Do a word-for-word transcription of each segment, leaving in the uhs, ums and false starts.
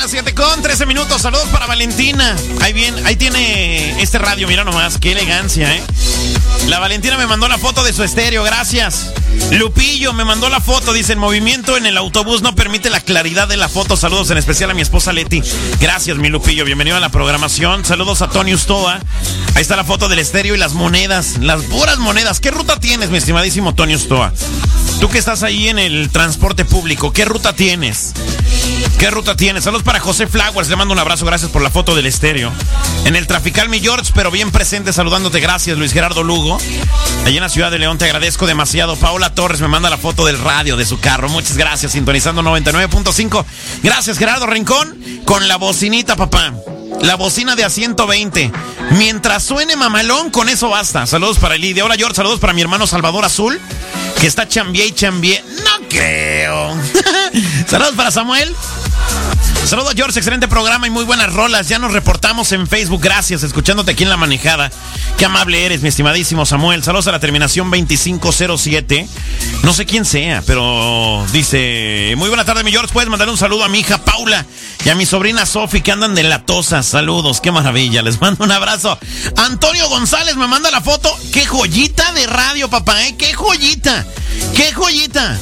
las siete con trece minutos. Saludos para Valentina. Ahí bien, ahí tiene este radio, mira nomás, qué elegancia, ¿eh? La Valentina me mandó la foto de su estéreo, gracias. Lupillo me mandó la foto, dice, el movimiento en el autobús no permite la claridad de la foto. Saludos en especial a mi esposa Leti. Gracias, mi Lupillo, bienvenido a la programación. Saludos a Tony Ustoa. Ahí está la foto del estéreo y las monedas, las puras monedas. ¿Qué ruta tienes, mi estimadísimo Tony Ustoa? Tú que estás ahí en el transporte público, ¿qué ruta tienes? ¿Qué ruta tienes? Saludos para José Flowers, le mando un abrazo, gracias por la foto del estéreo. En el Trafical Mi George, pero bien presente, saludándote, gracias Luis Gerardo Lugo. Allí en la ciudad de León, te agradezco demasiado. Paola Torres me manda la foto del radio de su carro, muchas gracias, sintonizando noventa y nueve punto cinco. Gracias Gerardo Rincón, con la bocinita, papá. La bocina de a ciento veinte. Mientras suene mamalón, con eso basta. Saludos para Lidia. Hola George, saludos para mi hermano Salvador Azul, que está chambié y chambié. No creo. Saludos para Samuel. Saludos George, excelente programa y muy buenas rolas. Ya nos reportamos en Facebook, gracias, escuchándote aquí en La Manejada. Qué amable eres, mi estimadísimo Samuel. Saludos a la terminación veinticinco cero siete. No sé quién sea, pero dice: muy buena tarde, mi George. Puedes mandar un saludo a mi hija Paula y a mi sobrina Sofi, que andan de latosas. Saludos, qué maravilla, les mando un abrazo. Antonio González me manda la foto. Qué joyita de radio, papá, ¿eh? Qué joyita, qué joyita.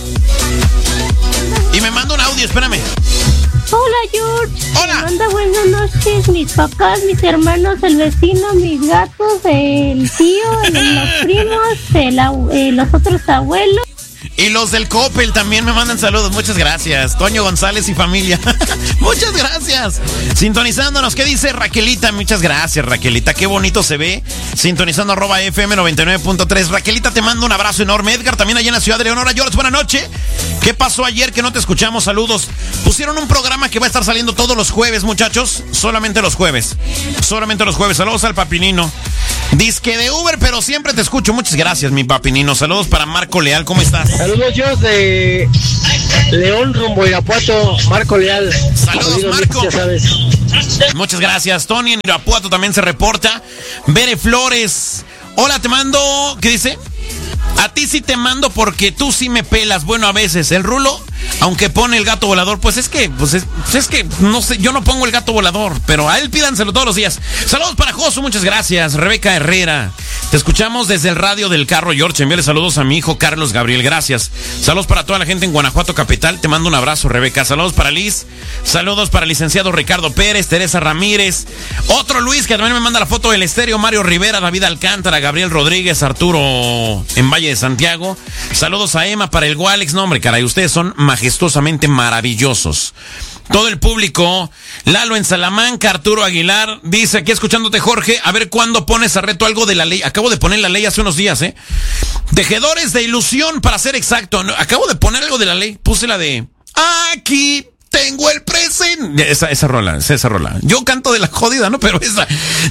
Y me manda un audio, espérame. Hola George. Hola. Me manda buenas noches mis papás, mis hermanos, el vecino, mis gatos, el tío, el, los primos, el, eh, los otros abuelos. Y los del Coppel también me mandan saludos, muchas gracias. Toño González y familia. Muchas gracias. Sintonizándonos, ¿qué dice Raquelita? Muchas gracias, Raquelita, qué bonito se ve. Sintonizando arroba F M noventa y nueve punto tres. Raquelita, te mando un abrazo enorme. Edgar, también allá en la ciudad de León. Hola, George, buenas noches. ¿Qué pasó ayer que no te escuchamos? Saludos. Pusieron un programa que va a estar saliendo todos los jueves, muchachos. Solamente los jueves. Solamente los jueves. Saludos al Papinino. Disque de Uber, pero siempre te escucho. Muchas gracias, mi Papinino. Saludos para Marco Leal, ¿cómo estás? Saludos yo de León rumbo Irapuato, Marco Leal. Saludos, Saludos, Marco. Ya sabes. Muchas gracias. Tony en Irapuato también se reporta. Bere Flores. Hola, te mando. ¿Qué dice? A ti sí te mando porque tú sí me pelas. Bueno, a veces. El Rulo, aunque pone el gato volador, pues es que, pues es, pues es que, no sé, yo no pongo el gato volador, pero a él pídanselo todos los días. Saludos para Josu, muchas gracias. Rebeca Herrera, te escuchamos desde el radio del carro, George. Envíale saludos a mi hijo Carlos Gabriel, gracias. Saludos para toda la gente en Guanajuato capital, te mando un abrazo, Rebeca. Saludos para Liz, saludos para el licenciado Ricardo Pérez, Teresa Ramírez, otro Luis que también me manda la foto del estéreo, Mario Rivera, David Alcántara, Gabriel Rodríguez, Arturo en Valle de Santiago. Saludos a Emma para el Gualex. No, hombre, caray, ustedes son majestuosamente maravillosos. Todo el público. Lalo en Salamanca, Arturo Aguilar dice aquí escuchándote, Jorge, a ver cuándo pones a reto algo de la ley. Acabo de poner la ley hace unos días, ¿eh? Tejedores de ilusión, para ser exacto. Acabo de poner algo de la ley. Puse la de aquí tengo el presente. Esa, esa rola, esa rola. Yo canto de la jodida, ¿no? Pero esa.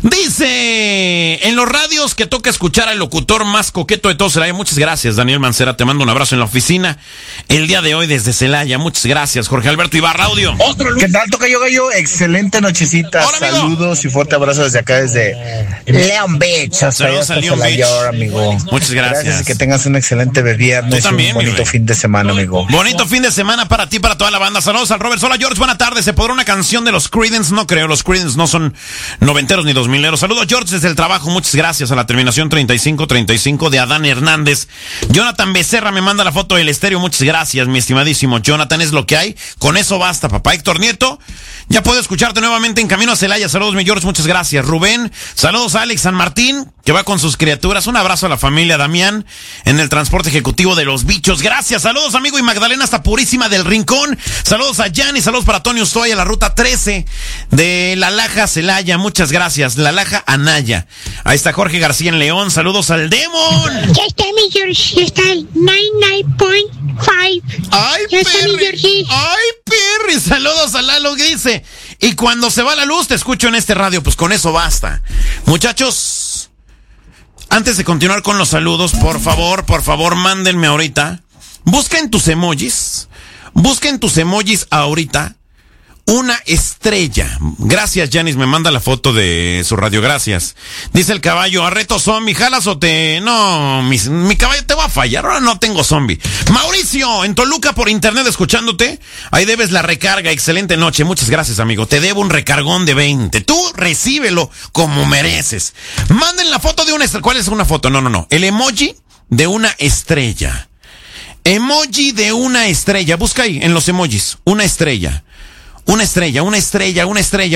Dice, en los radios que toca escuchar al locutor más coqueto de todos Celaya. Muchas gracias, Daniel Mancera. Te mando un abrazo en la oficina el día de hoy desde Celaya. Muchas gracias, Jorge Alberto Ibarra, audio. ¿Qué tal, tocayo gallo? Excelente nochecita. Hola, amigo. Saludos y fuerte abrazo desde acá, desde León Beach. Hasta allá, hasta León Celaya, Beach. amigo. Muchas gracias. Gracias y que tengas un excelente viernes. Tú también, y un bonito fin de semana, amigo. Bonito fin de semana para ti, para toda la banda. Saludos al Robert. Hola, George, buena tarde. ¿Se podrá una canción de los Creedence? No creo, los Creedence no son noventeros ni dos mileros. Saludos, George, desde el trabajo. Muchas gracias a la terminación treinta y cinco treinta y cinco de Adán Hernández. Jonathan Becerra me manda la foto del estéreo. Muchas gracias, mi estimadísimo Jonathan. Es lo que hay. Con eso basta, papá. Héctor Nieto, ya puedo escucharte nuevamente en camino a Celaya. Saludos, mi George, muchas gracias. Rubén, saludos a Alex San Martín, que va con sus criaturas. Un abrazo a la familia Damián en el transporte ejecutivo de Los Bichos. Gracias. Saludos, amigo, y Magdalena hasta Purísima del Rincón. Saludos a Yanni, saludos para Antonio Ustoy a la ruta trece de La Laja Celaya. Muchas gracias. La Laja Anaya. Ahí está Jorge García en León. Saludos al Demon. Ya está mi George, ya está el noventa y nueve punto cinco. Ay, ya está mi Perry. George. Ay, Perry. Saludos a Lalo que dice. Y cuando se va la luz te escucho en este radio. Pues con eso basta. Muchachos, antes de continuar con los saludos, por favor, por favor, mándenme ahorita. Busquen tus emojis. Busquen tus emojis ahorita. una estrella. Gracias, Janis, me manda la foto de su radio, gracias. Dice el caballo, a reto zombie, ¿jalas o te...? No, mi, mi caballo te va a fallar, ahora no tengo zombie. Mauricio, en Toluca por internet escuchándote, ahí debes la recarga, excelente noche, muchas gracias, amigo, te debo un recargón de veinte, tú recíbelo como mereces. Manden la foto de una estrella, ¿cuál es una foto? No, no, no, el emoji de una estrella. Emoji de una estrella, busca ahí en los emojis, una estrella. Una estrella, una estrella, una estrella.